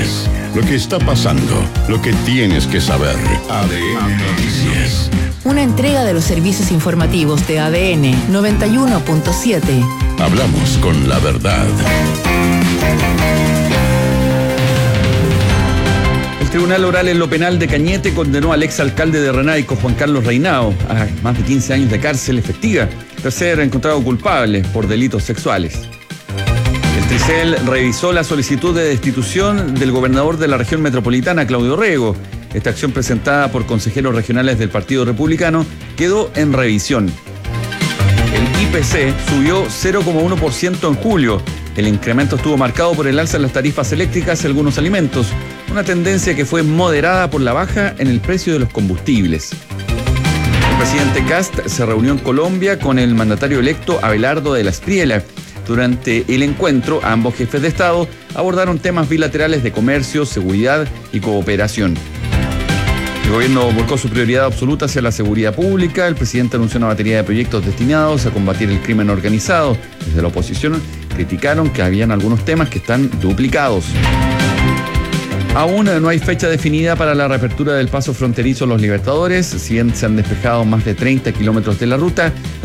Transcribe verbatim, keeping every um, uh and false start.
Noticias. Lo que está pasando, lo que tienes que saber. A D N Noticias. Una entrega de los servicios informativos de A D N noventa y uno punto siete. Hablamos con la verdad. El Tribunal Oral en lo Penal de Cañete condenó al exalcalde de Renaico, Juan Carlos Reinao, a más de quince años de cárcel efectiva, tras ser encontrado culpable por delitos sexuales. El Tricel revisó la solicitud de destitución del gobernador de la región metropolitana, Claudio Rego. Esta acción, presentada por consejeros regionales del Partido Republicano, quedó en revisión. El I P C subió cero coma uno por ciento en julio. El incremento estuvo marcado por el alza en las tarifas eléctricas y algunos alimentos, una tendencia que fue moderada por la baja en el precio de los combustibles. El presidente Kast se reunió en Colombia con el mandatario electo Abelardo de la Espriella. Durante el encuentro, ambos jefes de Estado abordaron temas bilaterales de comercio, seguridad y cooperación. El gobierno volcó su prioridad absoluta hacia la seguridad pública. El presidente anunció una batería de proyectos destinados a combatir el crimen organizado. Desde la oposición criticaron que habían algunos temas que están duplicados. Aún no hay fecha definida para la reapertura del paso fronterizo Los Libertadores. Si bien se han despejado más de treinta kilómetros de la ruta,